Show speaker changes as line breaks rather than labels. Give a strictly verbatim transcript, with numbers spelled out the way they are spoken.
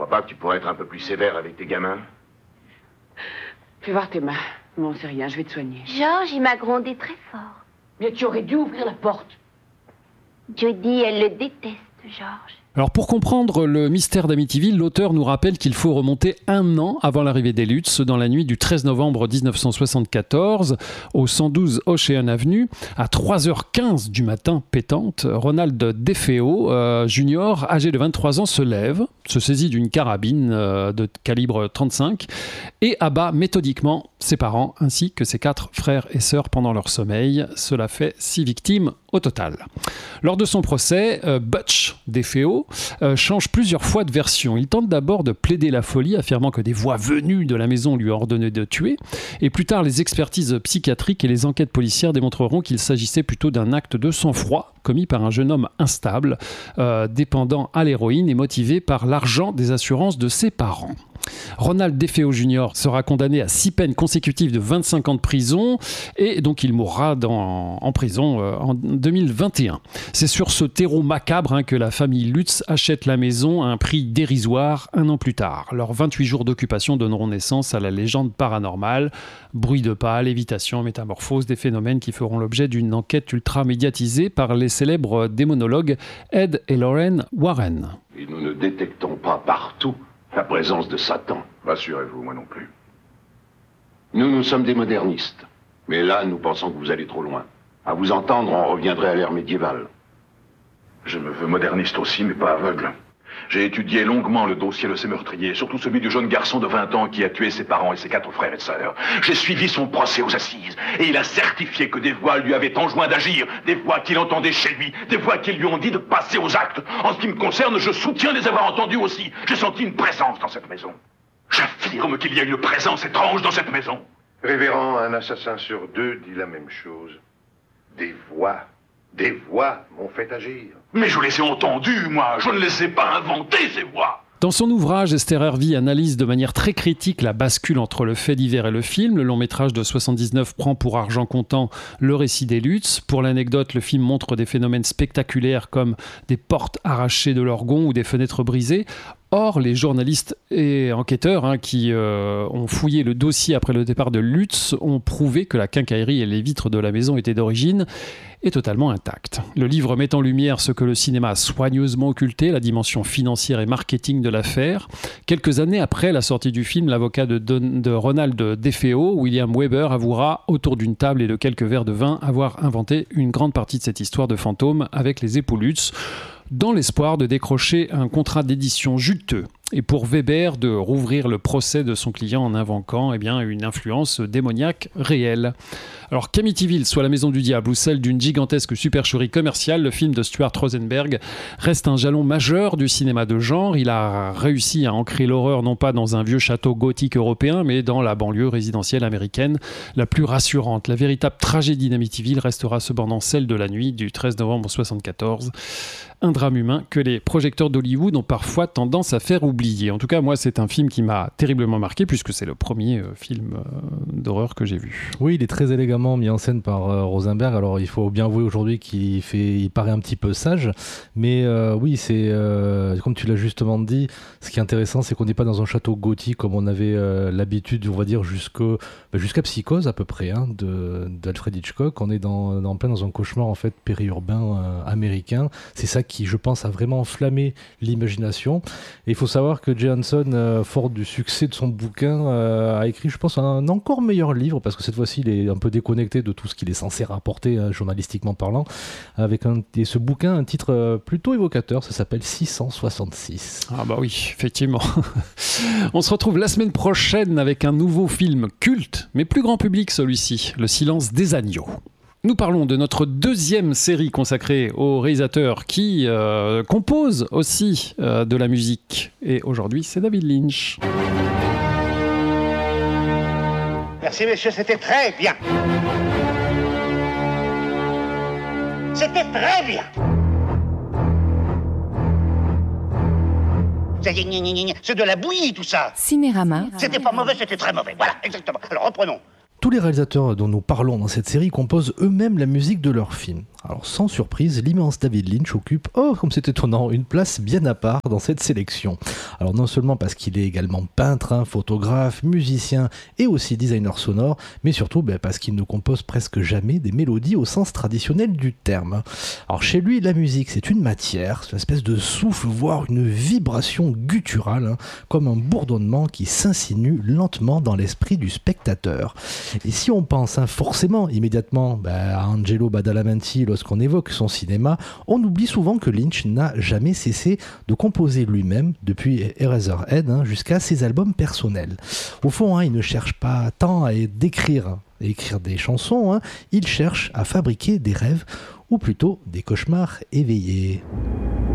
crois pas que tu pourrais être un peu plus sévère avec tes gamins?
Fais voir tes mains. Non, c'est rien, je vais te soigner.
Georges, il m'a grondé très fort.
Mais tu aurais dû ouvrir la porte.
Jody, elle le déteste, Georges.
Alors pour comprendre le mystère d'Amityville, l'auteur nous rappelle qu'il faut remonter un an avant l'arrivée des Lutz, dans la nuit du treize novembre dix-neuf cent soixante-quatorze, au cent douze Ocean Avenue, à trois heures quinze du matin pétante, Ronald DeFeo euh, Junior, âgé de vingt-trois ans, se lève, se saisit d'une carabine euh, de calibre trente-cinq et abat méthodiquement ses parents ainsi que ses quatre frères et sœurs pendant leur sommeil. Cela fait six victimes au total. Lors de son procès, euh, Butch DeFeo euh, change plusieurs fois de version. Il tente d'abord de plaider la folie, affirmant que des voix venues de la maison lui ordonnaient de tuer. Et plus tard, les expertises psychiatriques et les enquêtes policières démontreront qu'il s'agissait plutôt d'un acte de sang-froid commis par un jeune homme instable, euh, dépendant à l'héroïne et motivé par l'argent des assurances de ses parents. Ronald DeFeo Junior sera condamné à six peines consécutives de vingt-cinq ans de prison et donc il mourra dans, en prison euh, en deux mille vingt et un. C'est sur ce terreau macabre hein, que la famille Lutz achète la maison à un prix dérisoire un an plus tard. Leurs vingt-huit jours d'occupation donneront naissance à la légende paranormale. Bruit de pas, lévitation, métamorphose, des phénomènes qui feront l'objet d'une enquête ultra médiatisée par les célèbres démonologues Ed et Lorraine Warren.
Et nous ne détectons pas partout la présence de Satan. Rassurez-vous, moi non plus. Nous, nous sommes des modernistes. Mais là, nous pensons que vous allez trop loin. À vous entendre, on reviendrait à l'ère médiévale. Je me veux moderniste aussi, mais pas aveugle. J'ai étudié longuement le dossier de ces meurtriers, surtout celui du jeune garçon de vingt ans qui a tué ses parents et ses quatre frères et sœurs. J'ai suivi son procès aux assises, et il a certifié que des voix lui avaient enjoint d'agir, des voix qu'il entendait chez lui, des voix qui lui ont dit de passer aux actes. En ce qui me concerne, je soutiens les avoir entendus aussi. J'ai senti une présence dans cette maison. J'affirme qu'il y a une présence étrange dans cette maison.
Révérend, un assassin sur deux dit la même chose. Des voix, des voix m'ont fait agir.
Mais je les ai entendues, moi. Je ne les ai pas inventées, ces voix.
Dans son ouvrage, Esther Hervey analyse de manière très critique la bascule entre le fait divers et le film. Le long métrage de soixante-dix-neuf prend pour argent comptant le récit des Lutz. Pour l'anecdote, le film montre des phénomènes spectaculaires comme des portes arrachées de leurs gonds ou des fenêtres brisées. Or, les journalistes et enquêteurs hein, qui euh, ont fouillé le dossier après le départ de Lutz ont prouvé que la quincaillerie et les vitres de la maison étaient d'origine et totalement intactes. Le livre met en lumière ce que le cinéma a soigneusement occulté, la dimension financière et marketing de l'affaire. Quelques années après la sortie du film, l'avocat de, Don, de Ronald DeFeo, William Weber, avouera autour d'une table et de quelques verres de vin avoir inventé une grande partie de cette histoire de fantôme avec les époux Lutz, dans l'espoir de décrocher un contrat d'édition juteux. Et pour Weber, de rouvrir le procès de son client en invoquant eh bien, une influence démoniaque réelle. Alors qu'Amityville soit la maison du diable ou celle d'une gigantesque supercherie commerciale, le film de Stuart Rosenberg reste un jalon majeur du cinéma de genre. Il a réussi à ancrer l'horreur non pas dans un vieux château gothique européen, mais dans la banlieue résidentielle américaine la plus rassurante. La véritable tragédie d'Amityville restera cependant celle de la nuit du treize novembre soixante-quatorze. Un drame humain que les projecteurs d'Hollywood ont parfois tendance à faire oublier. En tout cas, moi, c'est un film qui m'a terriblement marqué puisque c'est le premier euh, film euh, d'horreur que j'ai vu.
Oui, il est très élégamment mis en scène par euh, Rosenberg. Alors, il faut bien avouer aujourd'hui qu'il fait, il paraît un petit peu sage, mais euh, oui, c'est euh, comme tu l'as justement dit. Ce qui est intéressant, c'est qu'on n'est pas dans un château gothique comme on avait euh, l'habitude, on va dire jusqu'au, bah, jusqu'à Psychose à peu près, hein, de d'Alfred Hitchcock. On est dans, dans plein dans un cauchemar en fait périurbain euh, américain. C'est ça qui, je pense, a vraiment enflammé l'imagination. Et il faut savoir que Jay Hanson, euh, fort du succès de son bouquin, euh, a écrit, je pense, un encore meilleur livre, parce que cette fois-ci, il est un peu déconnecté de tout ce qu'il est censé rapporter, euh, journalistiquement parlant, avec un, et ce bouquin, un titre euh, plutôt évocateur, ça s'appelle six cent soixante-six.
Ah bah oui, effectivement. On se retrouve la semaine prochaine avec un nouveau film culte, mais plus grand public celui-ci, Le silence des agneaux. Nous parlons de notre deuxième série consacrée au réalisateur qui euh, compose aussi euh, de la musique. Et aujourd'hui, c'est David Lynch.
Merci, messieurs, c'était très bien. C'était très bien. C'est de la bouillie, tout ça.
Cinérama.
C'était pas mauvais, c'était très mauvais. Voilà, exactement. Alors, reprenons.
Tous les réalisateurs dont nous parlons dans cette série composent eux-mêmes la musique de leurs films. Alors sans surprise, l'immense David Lynch occupe, oh comme c'est étonnant, une place bien à part dans cette sélection. Alors non seulement parce qu'il est également peintre, hein, photographe, musicien et aussi designer sonore, mais surtout ben, parce qu'il ne compose presque jamais des mélodies au sens traditionnel du terme. Alors chez lui, la musique c'est une matière, c'est une espèce de souffle, voire une vibration gutturale, hein, comme un bourdonnement qui s'insinue lentement dans l'esprit du spectateur. Et si on pense hein, forcément immédiatement ben, à Angelo Badalamenti lorsqu'on évoque son cinéma, on oublie souvent que Lynch n'a jamais cessé de composer lui-même depuis Eraserhead hein, jusqu'à ses albums personnels. Au fond, hein, il ne cherche pas tant à décrire, à écrire des chansons, hein, il cherche à fabriquer des rêves, ou plutôt des cauchemars éveillés.